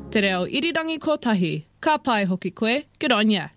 Te reo irirangi kotahi. Ka pai hoki koe. Good on ya.